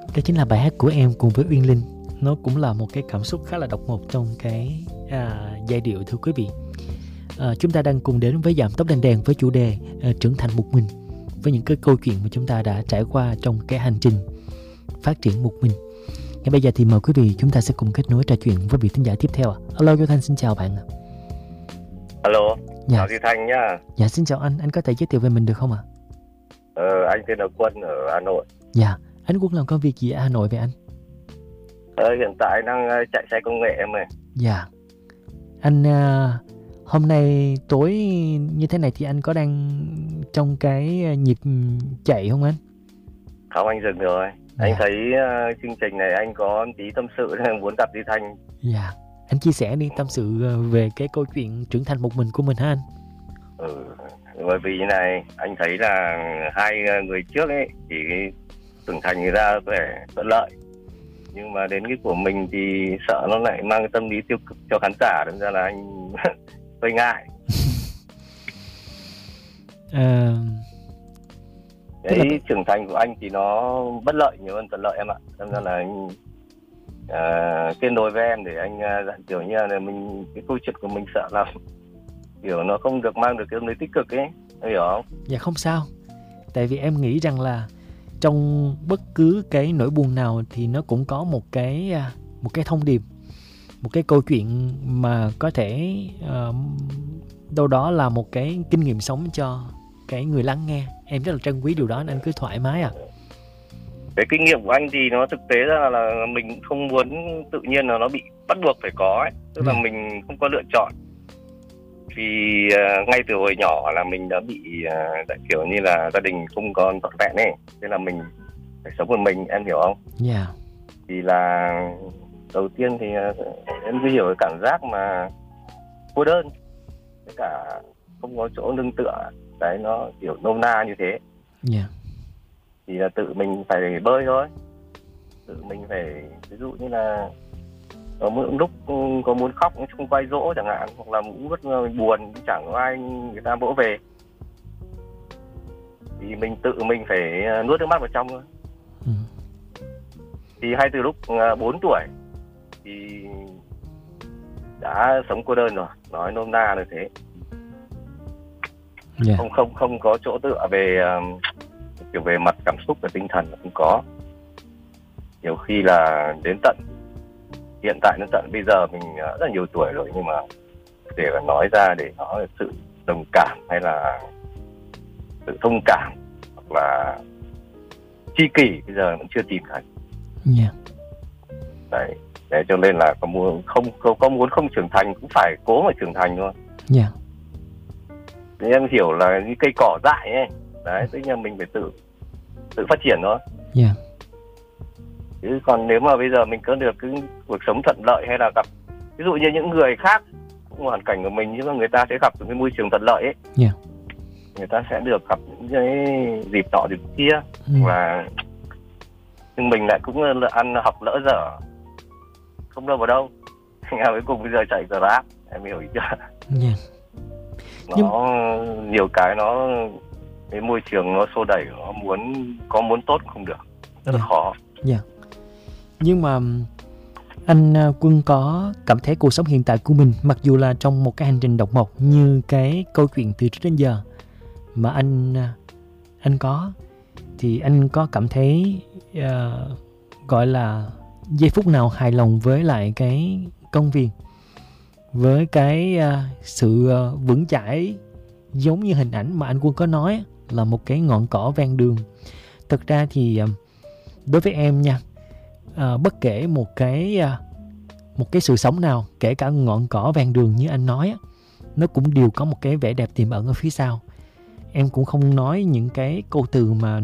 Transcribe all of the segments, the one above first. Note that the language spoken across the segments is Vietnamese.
Đó chính là bài hát của em cùng với Uyên Linh. Nó cũng là một cái cảm xúc khá là độc ngột trong cái giai điệu, thưa quý vị. Chúng ta đang cùng đến với Giảm Tốc Đèn Đèn với chủ đề trưởng thành một mình, với những cái câu chuyện mà chúng ta đã trải qua trong cái hành trình phát triển một mình. Ngay bây giờ thì mời quý vị chúng ta sẽ cùng kết nối trò chuyện với vị thính giả tiếp theo. Alo Duy Thanh, xin chào bạn ạ. Alo, Dạ. chào Duy Thanh nhá. Dạ, xin chào anh có thể giới thiệu về mình được không ạ? Anh tên là Quân ở Hà Nội. Dạ, anh Quân làm công việc gì ở Hà Nội vậy anh? Hiện tại đang chạy xe công nghệ em ơi. Dạ. Anh hôm nay tối như thế này thì anh có đang trong cái nhịp chạy không anh? Không, anh dừng rồi. Dạ. Anh thấy chương trình này anh có tí tâm sự nên muốn gặp Duy Thanh. Dạ. Anh chia sẻ đi, tâm sự về cái câu chuyện trưởng thành một mình của mình hả anh? Bởi vì như này, anh thấy là hai người trước ấy thì trưởng thành người ta có vẻ thuận lợi, nhưng mà đến cái của mình thì sợ nó lại mang cái tâm lý tiêu cực cho khán giả, nên ra là anh hơi ngại. Cái trưởng thành của anh thì nó bất lợi nhiều hơn thuận lợi em ạ. Nên ra là anh kết nối với em để anh dặn kiểu như là mình, cái câu chuyện của mình sợ là kiểu nó không được mang được cái tâm lý tích cực ấy, em hiểu không? Dạ không sao. Tại vì em nghĩ rằng là trong bất cứ cái nỗi buồn nào thì nó cũng có một cái thông điệp, một cái câu chuyện mà có thể đâu đó là một cái kinh nghiệm sống cho cái người lắng nghe. Em rất là trân quý điều đó nên anh cứ thoải mái ạ. Cái kinh nghiệm của anh thì nó thực tế ra là mình không muốn tự nhiên là nó bị bắt buộc phải có ấy. Tức là mình không có lựa chọn. Vì ngay từ hồi nhỏ là mình đã bị kiểu như là gia đình không còn trọn vẹn ấy, nên là mình phải sống một mình, em hiểu không? Dạ. Thì là đầu tiên thì em cứ hiểu cái cảm giác mà cô đơn, với cả không có chỗ nương tựa, đấy, nó kiểu nôm na như thế. Dạ. Thì là tự mình phải bơi thôi, tự mình phải, ví dụ như là có một lúc có muốn khóc không quay dỗ chẳng hạn, hoặc là cũng rất buồn chẳng có ai người ta vỗ về, thì mình tự mình phải nuốt nước mắt vào trong thôi. Thì hay từ lúc 4 tuổi thì đã sống cô đơn rồi, nói nôm na là thế. Yeah. Không có chỗ tựa về kiểu về mặt cảm xúc và tinh thần, không có. Nhiều khi là đến tận hiện tại, đến tận bây giờ mình rất là nhiều tuổi rồi, nhưng mà để mà nói ra để nói là sự đồng cảm hay là sự thông cảm hoặc là tri kỷ bây giờ vẫn chưa tìm thấy. Yeah. Đấy, để cho nên là có muốn không trưởng thành cũng phải cố mà trưởng thành thôi. Yeah. Thì em hiểu là như cây cỏ dại ấy, đấy, tức là mình phải tự phát triển thôi. Yeah. Chứ còn nếu mà bây giờ mình có được cái cuộc sống thuận lợi, hay là gặp ví dụ như những người khác cũng hoàn cảnh của mình, nhưng mà người ta sẽ gặp những cái môi trường thuận lợi ấy, yeah, người ta sẽ được gặp những cái dịp nọ dịp kia, và nhưng mình lại cũng ăn học lỡ dở, không đâu vào đâu. Cuối cùng bây giờ chạy Grab, em hiểu ý chưa? Yeah. Nó nhiều cái, nó cái môi trường nó xô đẩy, nó muốn tốt không được, rất là khó. Dạ. Nhưng mà anh Quân có cảm thấy cuộc sống hiện tại của mình, mặc dù là trong một cái hành trình độc mộc như cái câu chuyện từ trước đến giờ mà anh có, thì anh có cảm thấy gọi là giây phút nào hài lòng với lại cái công việc, với cái sự vững chãi, giống như hình ảnh mà anh Quân có nói là một cái ngọn cỏ ven đường. Thực ra thì đối với em nha, bất kể một cái sự sống nào, kể cả ngọn cỏ ven đường như anh nói, nó cũng đều có một cái vẻ đẹp tiềm ẩn ở phía sau. Em cũng không nói những cái câu từ mà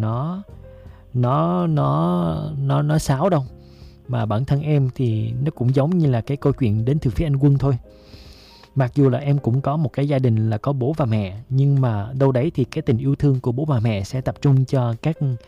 nó sáo đâu, mà bản thân em thì nó cũng giống như là cái câu chuyện đến từ phía anh Quân thôi. Mặc dù là em cũng có một cái gia đình là có bố và mẹ, nhưng mà đâu đấy thì cái tình yêu thương của bố và mẹ sẽ tập trung cho các